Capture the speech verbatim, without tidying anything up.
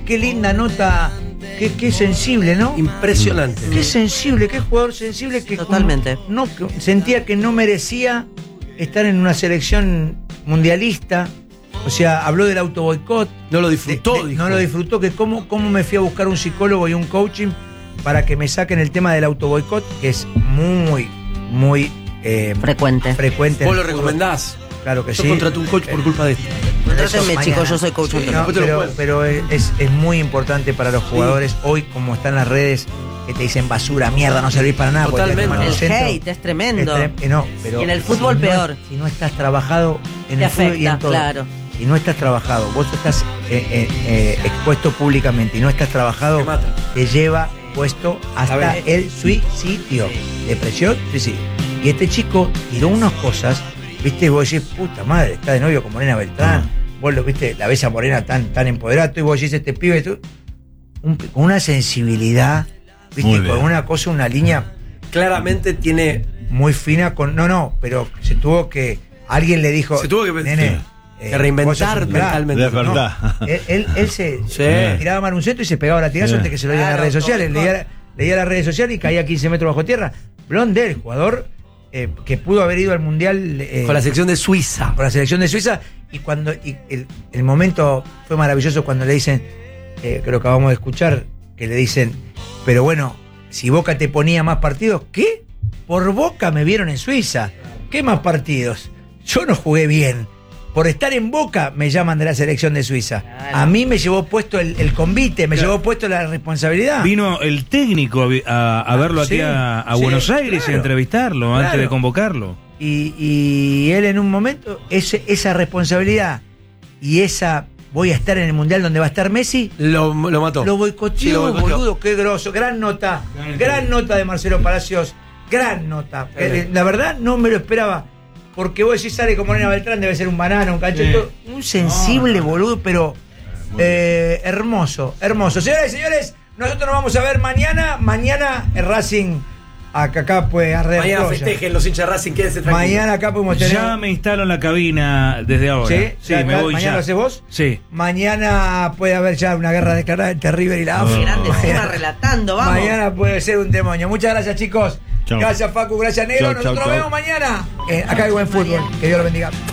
qué linda nota, qué, qué sensible, ¿no? Impresionante. Qué sensible, qué jugador sensible que totalmente. Como, no, que sentía que no merecía estar en una selección mundialista. O sea, habló del auto boicot. No lo disfrutó, de, de, dijo. No lo disfrutó, que cómo, cómo me fui a buscar un psicólogo y un coaching para que me saquen el tema del auto boicot, que es muy, muy eh, frecuente. frecuente. ¿Vos lo recomendás? Claro que yo sí. Yo contraté un coach por culpa de esto. Contrátenme, chicos, yo soy coach. Sí, no, pero pero es, es muy importante para los jugadores. Sí. Hoy, como están las redes que te dicen basura, mierda, no servís para nada. Totalmente. El centro, hate es tremendo. Es tre no, pero y en el fútbol si peor. No, si no estás trabajado en te el fútbol afecta, y en todo. Claro. Si no estás trabajado, vos estás eh, eh, eh, expuesto públicamente y no estás trabajado, te, te lleva puesto hasta el suicidio. Depresión, suicidio. Y este chico tiró unas cosas, viste, vos decís, puta madre, está de novio con Morena Beltrán. Vos lo viste, la ves a Morena tan, tan empoderada, y vos decís, este pibe, tú, un, con una sensibilidad, viste, con una cosa, una línea. Claramente tiene. Muy fina con. No, no, pero se tuvo que. Alguien le dijo. Se tuvo que. Nene. Eh, reinventar mentalmente. Es verdad. No, él, él, él se, sí. se tiraba manuncento y se pegaba la tirazo sí. antes que se lo dieran claro, en las redes sociales. Leía, leía las redes sociales y caía quince metros bajo tierra. Blondel, jugador eh, que pudo haber ido al Mundial. Eh, con la selección de Suiza. Con la selección de Suiza. Y cuando y el, el momento fue maravilloso cuando le dicen, eh, que lo acabamos de escuchar, que le dicen, pero bueno, si Boca te ponía más partidos, ¿qué? Por Boca me vieron en Suiza. ¿Qué más partidos? Yo no jugué bien. Por estar en Boca me llaman de la selección de Suiza. Claro. A mí me llevó puesto el, el convite, me claro. llevó puesto la responsabilidad. Vino el técnico a, a verlo aquí sí, a, a sí, Buenos Aires claro. y a entrevistarlo claro. antes de convocarlo. Y, y él en un momento, ese, esa responsabilidad y esa voy a estar en el Mundial donde va a estar Messi, lo, lo mató. Lo boicoteó, sí, lo boicoteó. Boludo, qué groso. Gran nota, gran, gran nota de Marcelo Palacios, gran nota. Sí. La verdad no me lo esperaba. Porque vos decís, sale como Morena Beltrán, debe ser un banano, un cacheto. Sí. Un sensible, no, no. boludo, pero eh, hermoso, hermoso. Señoras y señores, nosotros nos vamos a ver mañana. Mañana el Racing, acá, acá puede arder. Mañana festejen los hinchas Racing, quédense tranquilos. Mañana acá podemos tener. Ya me instalo en la cabina desde ahora. Sí, sí ya, me voy ¿Mañana ya. lo haces vos? Sí. Mañana puede haber ya una guerra declarada entre River y la A F A. Oh. Grande, encima relatando, vamos. Mañana puede ser un demonio. Muchas gracias, chicos. Chau. Gracias, Facu, gracias, Negro. Chau, Nosotros chau, nos chau. vemos mañana. Eh, acá hay buen fútbol. Que Dios lo bendiga.